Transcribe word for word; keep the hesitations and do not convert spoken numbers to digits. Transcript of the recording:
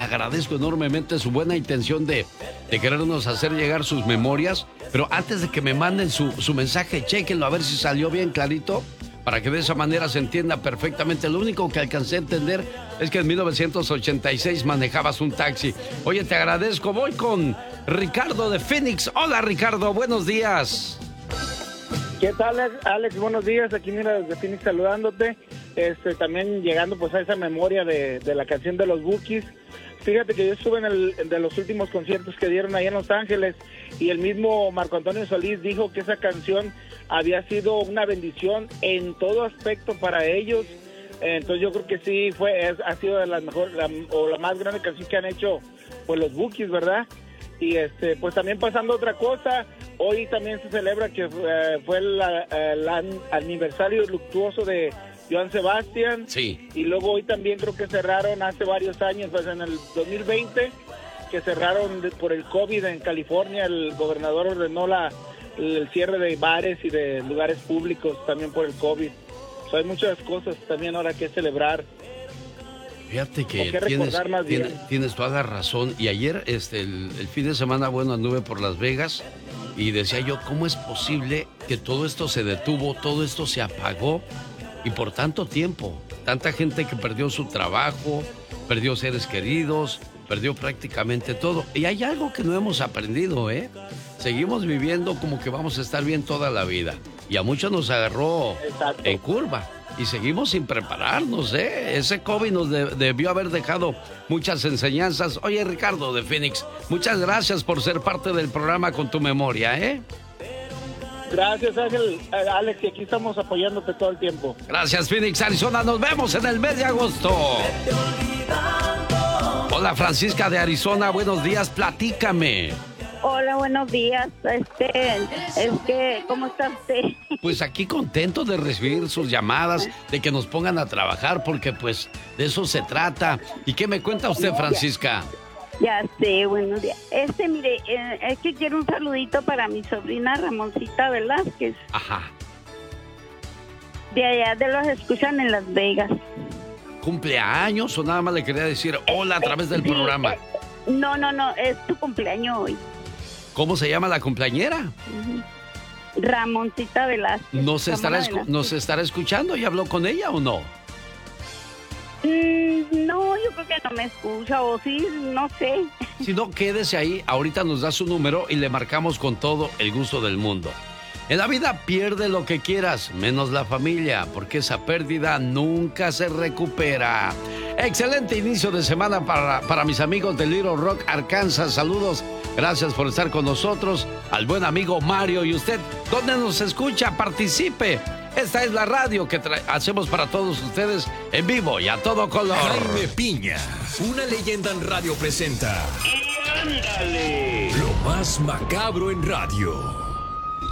agradezco enormemente su buena intención de, de querernos hacer llegar sus memorias. Pero antes de que me manden su, su mensaje, chéquenlo a ver si salió bien clarito, para que de esa manera se entienda perfectamente. Lo único que alcancé a entender es que en mil novecientos ochenta y seis manejabas un taxi. Oye, te agradezco. Voy con Ricardo de Phoenix. Hola, Ricardo, buenos días. ¿Qué tal, Alex? Buenos días. Aquí, mira, desde Phoenix saludándote. Este, también llegando pues a esa memoria de, de la canción de los Bukis. Fíjate que yo estuve en el de los últimos conciertos que dieron ahí en Los Ángeles y el mismo Marco Antonio Solís dijo que esa canción había sido una bendición en todo aspecto para ellos. Entonces yo creo que sí fue, es, ha sido de las mejores la, o la más grande canción que han hecho pues los Bukis, ¿verdad? Y este, pues también pasando otra cosa, hoy también se celebra que eh, fue el, el aniversario luctuoso de Joan Sebastián. Sí. Y luego hoy también creo que cerraron hace varios años, pues en el dos mil veinte, que cerraron de, por el COVID en California. El gobernador ordenó la, el cierre de bares y de lugares públicos también por el COVID. O sea, hay muchas cosas también ahora que celebrar. Fíjate que tienes, tienes, tienes toda la razón. Y ayer, este, el, el fin de semana, bueno, anduve por Las Vegas y decía yo, ¿cómo es posible que todo esto se detuvo, todo esto se apagó? Y por tanto tiempo, tanta gente que perdió su trabajo, perdió seres queridos, perdió prácticamente todo. Y hay algo que no hemos aprendido, ¿eh? Seguimos viviendo como que vamos a estar bien toda la vida. Y a muchos nos agarró Exacto. en curva. Y seguimos sin prepararnos, ¿eh? Ese COVID nos de, debió haber dejado muchas enseñanzas. Oye, Ricardo de Phoenix, muchas gracias por ser parte del programa con tu memoria, ¿eh? Gracias, Ángel, Alex, y aquí estamos apoyándote todo el tiempo. Gracias, Phoenix, Arizona. Nos vemos en el mes de agosto. Hola, Francisca de Arizona. Buenos días, platícame. Hola, buenos días. Este, es que, ¿cómo está usted? Pues aquí contento de recibir sus llamadas, de que nos pongan a trabajar, porque pues de eso se trata. ¿Y qué me cuenta usted, Francisca? Ya sé, buenos días. Este, mire, eh, es que quiero un saludito para mi sobrina Ramoncita Velázquez. Ajá. De allá de los escuchan en Las Vegas. ¿Cumpleaños o nada más le quería decir hola a través del sí, programa? Eh, no, no, no, es tu cumpleaños hoy. ¿Cómo se llama la cumpleañera? Uh-huh. Ramoncita Velázquez. ¿Nos estará, escu- ¿Nos estará escuchando y habló con ella o no? Mm, no, yo creo que no me escucha, o sí, no sé. Si no, quédese ahí, ahorita nos da su número y le marcamos con todo el gusto del mundo. En la vida pierde lo que quieras, menos la familia, porque esa pérdida nunca se recupera. Excelente inicio de semana para, para mis amigos de Little Rock, Arkansas. Saludos, gracias por estar con nosotros. Al buen amigo Mario y usted, ¿dónde nos escucha? Participe. Esta es la radio que tra- hacemos para todos ustedes en vivo y a todo color. Jaime Piña, una leyenda en radio presenta. ¡Ándale! Lo más macabro en radio.